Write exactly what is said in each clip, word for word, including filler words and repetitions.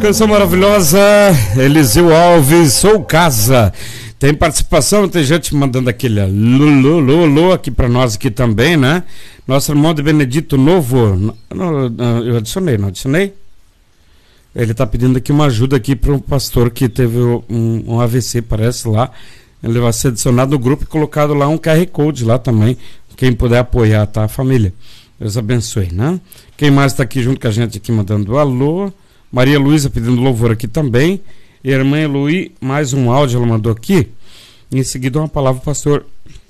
Canção maravilhosa, Eliseu Alves, Sou Casa. Tem participação, tem gente mandando aquele alô, alô, alô aqui pra nós aqui também, né? Nosso irmão de Benedito Novo, eu adicionei, não adicionei? Ele tá pedindo aqui uma ajuda aqui para um pastor que teve um, um A V C, parece lá. Ele vai ser adicionado no grupo e colocado lá um Q R Code lá também. Quem puder apoiar, tá, família? Deus abençoe, né? Quem mais tá aqui junto com a gente aqui mandando alô? Maria Luísa pedindo louvor aqui também. E a irmã Eloí, mais um áudio ela mandou aqui. Em seguida uma palavra, pastor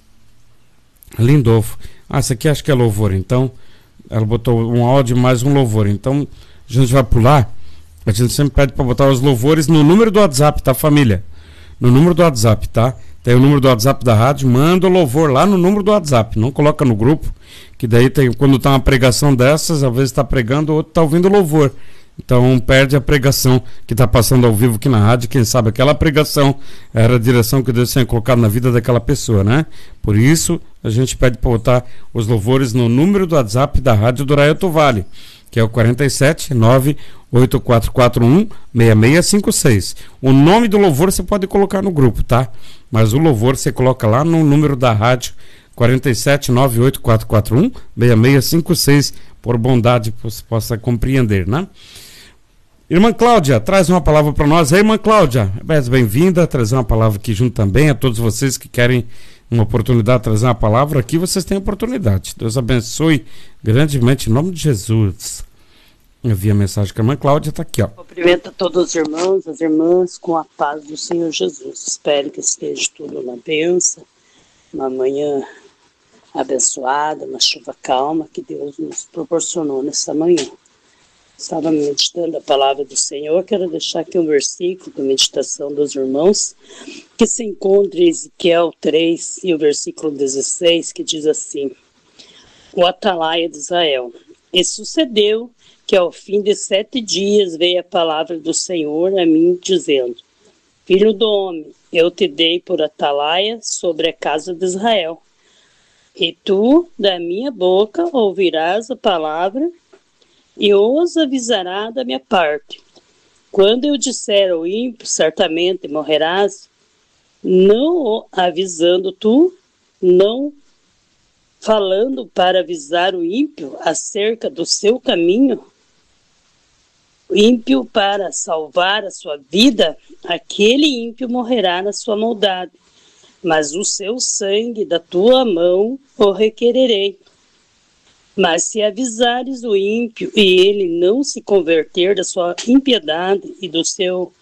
Lindolfo. Ah, essa aqui acho que é louvor, então. Ela botou um áudio mais um louvor. Então, a gente vai pular. A gente sempre pede para botar os louvores no número do WhatsApp, tá, família? No número do WhatsApp, tá? Tem o número do WhatsApp da rádio, manda o louvor lá no número do WhatsApp. Não coloca no grupo, que daí tem, quando tá uma pregação dessas, às vezes tá pregando, o outro tá ouvindo louvor. Então perde a pregação que está passando ao vivo aqui na rádio. Quem sabe aquela pregação era a direção que Deus tinha colocado na vida daquela pessoa, né? Por isso a gente pede para botar os louvores no número do WhatsApp da Rádio do Raio Vale, que é o quarenta e sete, nove oito quatro quatro um, seis seis cinco seis. O nome do louvor você pode colocar no grupo, tá? Mas o louvor você coloca lá no número da rádio, quarenta e sete, nove oito quatro quatro um, seis seis cinco seis, por bondade que você possa compreender, né? Irmã Cláudia, traz uma palavra para nós. Aí, irmã Cláudia, bem-vinda, trazer uma palavra aqui junto também. A todos vocês que querem uma oportunidade de trazer uma palavra aqui, vocês têm oportunidade. Deus abençoe grandemente em nome de Jesus. Eu vi a mensagem que a irmã Cláudia está aqui, ó. Cumprimento a todos os irmãos, as irmãs, com a paz do Senhor Jesus. Espero que esteja tudo na bênção, uma manhã abençoada, uma chuva calma que Deus nos proporcionou nessa manhã. Estava meditando a palavra do Senhor. Quero deixar aqui um versículo de meditação dos irmãos, que se encontra em Ezequiel três e o versículo dezesseis, que diz assim: o atalaia de Israel. E sucedeu que ao fim de sete dias veio a palavra do Senhor a mim, dizendo: Filho do homem, eu te dei por atalaia sobre a casa de Israel. E tu, da minha boca, ouvirás a palavra e os avisará da minha parte. Quando eu disser ao ímpio, certamente morrerás, não o avisando tu, não falando para avisar o ímpio acerca do seu caminho, o ímpio para salvar a sua vida, aquele ímpio morrerá na sua maldade, mas o seu sangue da tua mão o requererei. Mas se avisares o ímpio e ele não se converter da sua impiedade e do seu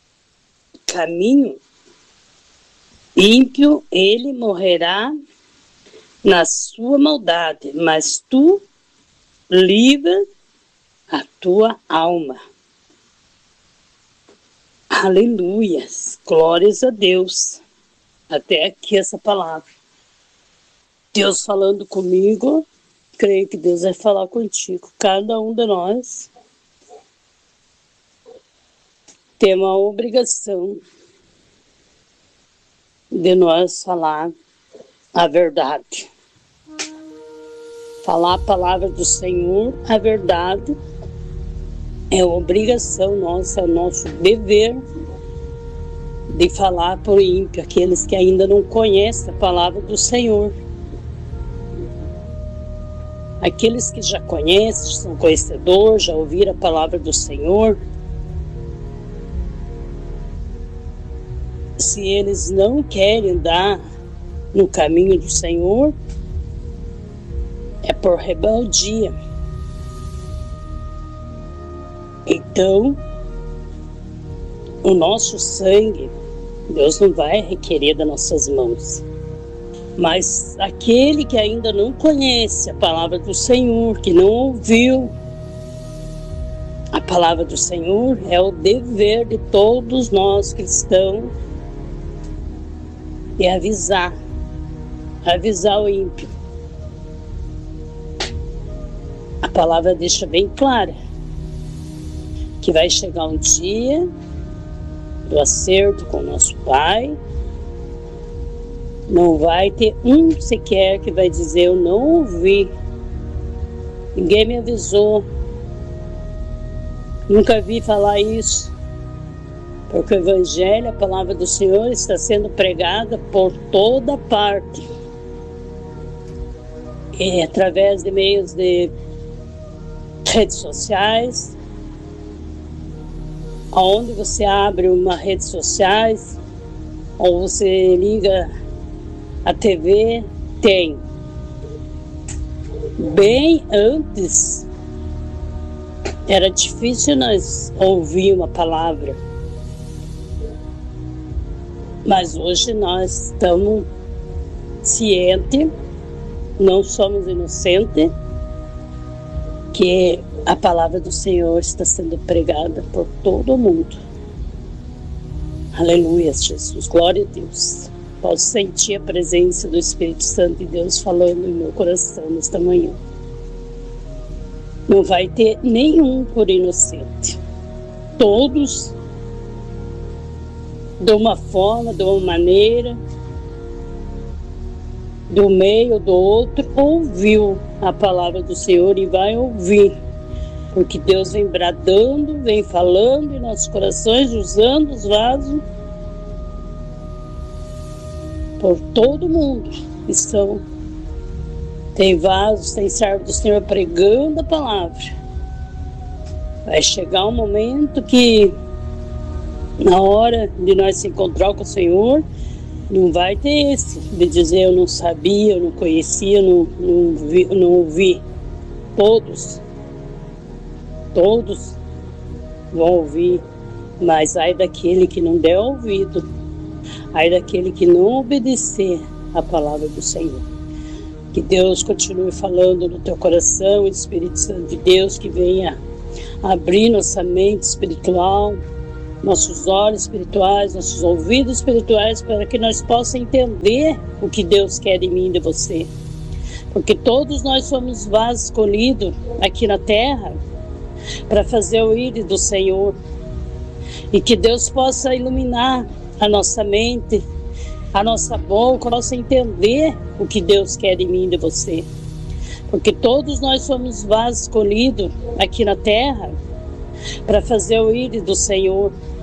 caminho, ímpio ele morrerá na sua maldade, mas tu livra a tua alma. Aleluias, glórias a Deus. Até aqui essa palavra. Deus falando comigo. Creio que Deus vai falar contigo. Cada um de nós tem uma obrigação de nós falar a verdade. Falar a palavra do Senhor, a verdade, é obrigação nossa, é nosso dever de falar para o ímpio, aqueles que ainda não conhecem a palavra do Senhor. Aqueles que já conhecem, são conhecedores, já ouviram a palavra do Senhor, se eles não querem andar no caminho do Senhor, é por rebeldia. Então, o nosso sangue, Deus não vai requerer das nossas mãos. Mas aquele que ainda não conhece a palavra do Senhor, que não ouviu a palavra do Senhor, é o dever de todos nós cristãos de avisar, avisar o ímpio. A palavra deixa bem clara que vai chegar um dia do acerto com o nosso Pai. Não vai ter um sequer que vai dizer: eu não ouvi, ninguém me avisou, Nunca vi falar isso, porque o Evangelho, a palavra do Senhor, está sendo pregada por toda parte. E através de meios de redes sociais, aonde você abre uma rede sociais, ou você liga a T V, tem. Bem antes, era difícil nós ouvir uma palavra. Mas hoje nós estamos cientes, não somos inocentes, que a palavra do Senhor está sendo pregada por todo mundo. Aleluia, Jesus, glória a Deus. Posso sentir a presença do Espírito Santo de Deus falando em meu coração nesta manhã. Não vai ter nenhum por inocente. Todos, de uma forma, de uma maneira, do meio do outro, ouviu a palavra do Senhor e vai ouvir. Porque Deus vem bradando, vem falando em nossos corações, usando os vasos por todo mundo. Estão, tem vasos, tem servos do Senhor pregando a palavra. Vai chegar um momento que, na hora de nós se encontrar com o Senhor, não vai ter esse de dizer eu não sabia, eu não conhecia, eu não, não, vi, não ouvi. Todos, todos vão ouvir, mas ai daquele que não der ouvido, ai daquele que não obedecer a palavra do Senhor. Que Deus continue falando no teu coração, o Espírito Santo de Deus que venha abrir nossa mente espiritual, nossos olhos espirituais, nossos ouvidos espirituais, para que nós possamos entender o que Deus quer de mim e de você. Porque todos nós somos vasos escolhidos aqui na terra para fazer o ídolo do Senhor. E que Deus possa iluminar a nossa mente, a nossa boca, a nossa entender o que Deus quer de mim e de você. Porque todos nós somos vasos escolhidos aqui na terra para fazer o ídolo do Senhor.